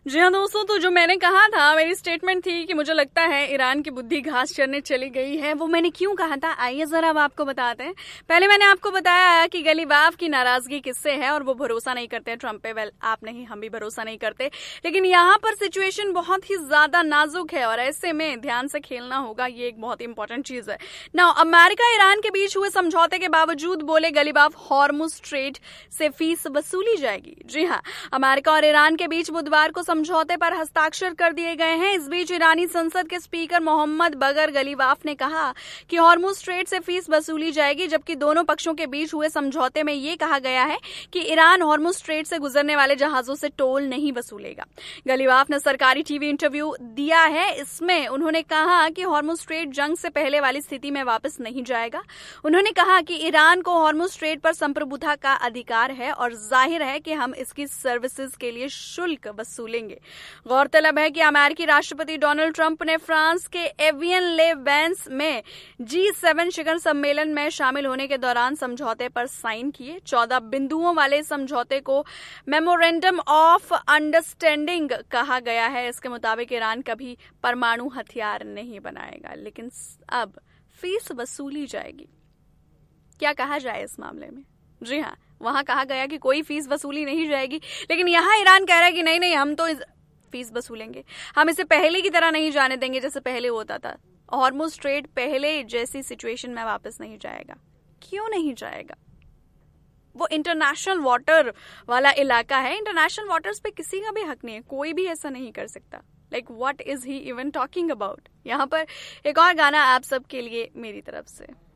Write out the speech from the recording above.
जी हाँ दोस्तों, तो जो मैंने कहा था, मेरी स्टेटमेंट थी कि मुझे लगता है ईरान की बुद्धि घास चरने चली गई है, वो मैंने क्यों कहा था आइए जरा अब आपको बताते हैं। पहले मैंने आपको बताया कि गलीबाफ की नाराजगी किससे है और वो भरोसा नहीं करते ट्रंप पे। वेल, आप नहीं, हम भी भरोसा नहीं करते, लेकिन यहाँ पर सिचुएशन बहुत ही ज्यादा नाजुक है और ऐसे में ध्यान से खेलना होगा, ये एक बहुत इंपॉर्टेंट चीज है। नाउ अमेरिका ईरान के बीच हुए समझौते के बावजूद बोले गलीबाफ हॉर्मुज स्ट्रेट से फीस वसूली जाएगी। जी हाँ, अमेरिका और ईरान के बीच बुधवार को समझौते पर हस्ताक्षर कर दिए गए हैं। इस बीच ईरानी संसद के स्पीकर मोहम्मद बगर गलीबाफ ने कहा कि हॉर्मुज स्ट्रेट से फीस वसूली जाएगी, जबकि दोनों पक्षों के बीच हुए समझौते में यह कहा गया है कि ईरान हॉर्मुज स्ट्रेट से गुजरने वाले जहाजों से टोल नहीं वसूलेगा। गलीबाफ ने सरकारी टीवी इंटरव्यू दिया है, इसमें उन्होंने कहा कि हॉर्मुज स्ट्रेट जंग से पहले वाली स्थिति में वापस नहीं जाएगा। उन्होंने कहा कि ईरान को हॉर्मुज स्ट्रेट पर संप्रभुता का अधिकार है और जाहिर है कि हम इसकी सर्विसेज के लिए शुल्क वसूलेंगे। गौरतलब है कि अमेरिकी राष्ट्रपति डोनाल्ड ट्रंप ने फ्रांस के एवियन ले वेंस में G7 शिखर सम्मेलन में शामिल होने के दौरान समझौते पर साइन किए। 14 बिंदुओं वाले समझौते को मेमोरेंडम ऑफ अंडरस्टैंडिंग कहा गया है। इसके मुताबिक ईरान कभी परमाणु हथियार नहीं बनाएगा, लेकिन अब फीस वसूली जाएगी। क्या कहा जाए इस मामले में? जी हाँ, वहां कहा गया कि कोई फीस वसूली नहीं जाएगी, लेकिन यहाँ ईरान कह रहा है कि नहीं नहीं, हम तो फीस वसूलेंगे, हम इसे पहले की तरह नहीं जाने देंगे जैसे पहले होता था। हॉर्मुज स्ट्रेट पहले जैसी सिचुएशन में वापस नहीं जाएगा। क्यों नहीं जाएगा? वो इंटरनेशनल वाटर वाला इलाका है, इंटरनेशनल वाटर्स पे किसी का भी हक नहीं है, कोई भी ऐसा नहीं कर सकता। Like what is he even talking about. यहाँ पर एक और गाना आप सबके लिए मेरी तरफ से।